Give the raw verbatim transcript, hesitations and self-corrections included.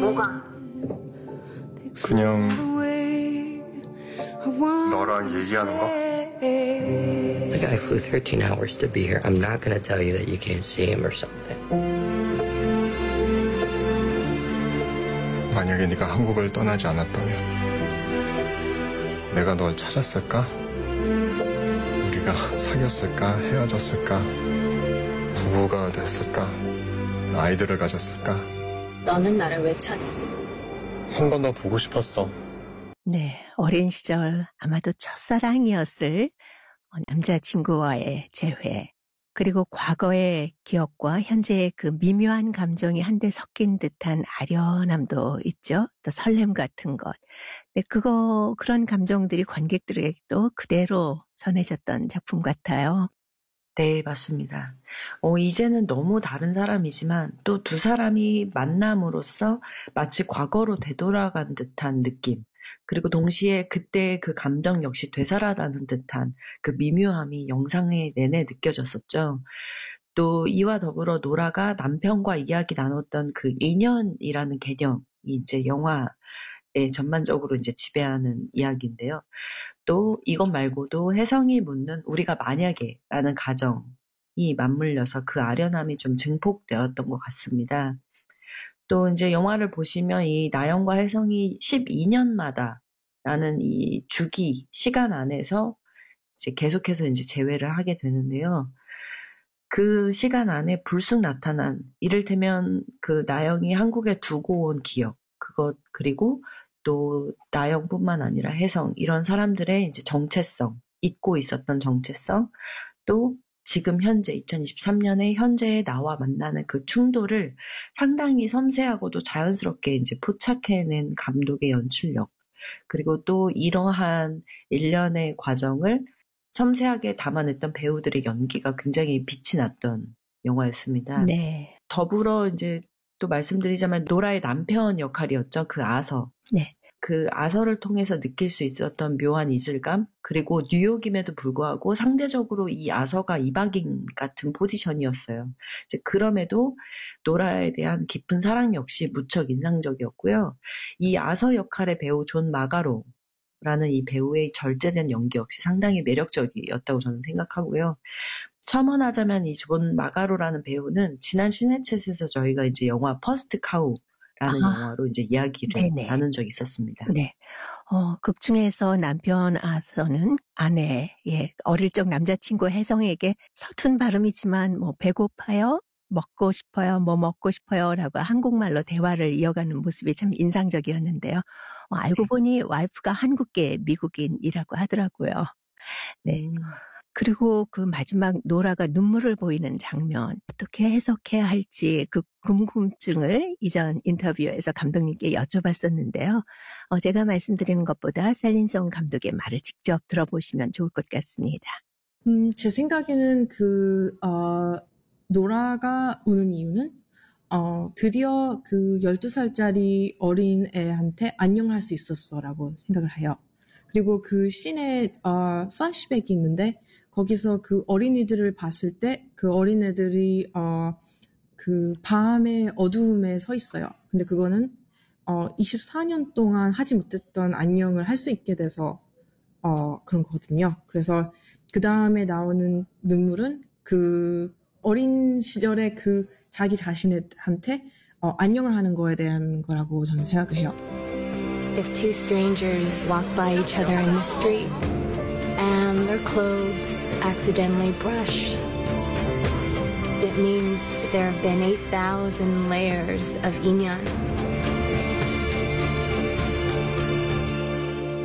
뭐가? 그냥 너랑 얘기하는 거? The guy flew thirteen hours to be here. I'm not going to tell you that you can't see him or something. 만약에 네가 한국을 떠나지 않았다면 내가 널 찾았을까? 우리가 사귀었을까? 헤어졌을까? 부부가 됐을까? 아이들을 가졌을까? 너는 나를 왜 찾았어? 한 번 더 보고 싶었어. 네, 어린 시절 아마도 첫사랑이었을 남자친구와의 재회, 그리고 과거의 기억과 현재의 그 미묘한 감정이 한데 섞인 듯한 아련함도 있죠. 또 설렘 같은 것. 네, 그거, 그런 감정들이 관객들에게도 그대로 전해졌던 작품 같아요. 네, 맞습니다. 어, 이제는 너무 다른 사람이지만 또 두 사람이 만남으로써 마치 과거로 되돌아간 듯한 느낌. 그리고 동시에 그때 그 감정 역시 되살아나는 듯한 그 미묘함이 영상에 내내 느껴졌었죠. 또 이와 더불어 노라가 남편과 이야기 나눴던 그 인연이라는 개념이 이제 영화에 전반적으로 이제 지배하는 이야기인데요. 또 이것 말고도 혜성이 묻는 우리가 만약에 라는 가정이 맞물려서 그 아련함이 좀 증폭되었던 것 같습니다. 또 이제 영화를 보시면 이 나영과 혜성이 십이 년마다 라는 이 주기, 시간 안에서 이제 계속해서 이제 재회를 하게 되는데요. 그 시간 안에 불쑥 나타난, 이를테면 그 나영이 한국에 두고 온 기억, 그것, 그리고 또 나영뿐만 아니라 혜성, 이런 사람들의 이제 정체성, 잊고 있었던 정체성, 또 지금 현재 이천이십삼 년에 현재의 나와 만나는 그 충돌을 상당히 섬세하고도 자연스럽게 이제 포착해낸 감독의 연출력, 그리고 또 이러한 일련의 과정을 섬세하게 담아냈던 배우들의 연기가 굉장히 빛이 났던 영화였습니다. 네. 더불어 이제 또 말씀드리자면 노라의 남편 역할이었죠. 그 아서. 네. 그 아서를 통해서 느낄 수 있었던 묘한 이질감, 그리고 뉴욕임에도 불구하고 상대적으로 이 아서가 이박인 같은 포지션이었어요. 이제 그럼에도 노라에 대한 깊은 사랑 역시 무척 인상적이었고요. 이 아서 역할의 배우 존 마가로라는 이 배우의 절제된 연기 역시 상당히 매력적이었다고 저는 생각하고요. 첨언하자면 이 존 마가로라는 배우는 지난 시네챗에서 저희가 이제 영화 퍼스트 카우 라는 아, 영화로 이제 이야기를 네네. 나눈 적이 있었습니다. 네. 어, 극 중에서 남편 아서는 아내, 예, 어릴 적 남자친구 혜성에게 서툰 발음이지만 뭐 배고파요? 먹고 싶어요? 뭐 먹고 싶어요? 라고 한국말로 대화를 이어가는 모습이 참 인상적이었는데요. 어, 알고 보니 와이프가 한국계 미국인이라고 하더라고요. 네. 음. 그리고 그 마지막 노라가 눈물을 보이는 장면, 어떻게 해석해야 할지 그 궁금증을 이전 인터뷰에서 감독님께 여쭤봤었는데요. 어, 제가 말씀드리는 것보다 셀린송 감독의 말을 직접 들어보시면 좋을 것 같습니다. 음, 제 생각에는 그, 어, 노라가 우는 이유는, 어, 드디어 그 열두 살짜리 어린 애한테 안녕할 수 있었어라고 생각을 해요. 그리고 그 씬에, 어, 플래시백이 있는데, 거기서 그 어린이들을 봤을 때 그 어린애들이 어, 그 밤의 어두움에 서 있어요. 근데 그거는 어, 이십사 년 동안 하지 못했던 안녕을 할 수 있게 돼서 어, 그런 거거든요. 그래서 그 다음에 나오는 눈물은 그 어린 시절에 그 자기 자신한테 어, 안녕을 하는 거에 대한 거라고 저는 생각을 해요. If two strangers walk by each other in the street and their clothes accidentally brush, it means there have been eight thousand layers of inyan.